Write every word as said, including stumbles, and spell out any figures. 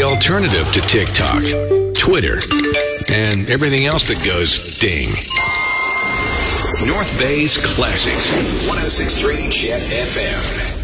the alternative to TikTok, Twitter, and everything else that goes ding. North Bay's Classics, one oh six point three Jet F M.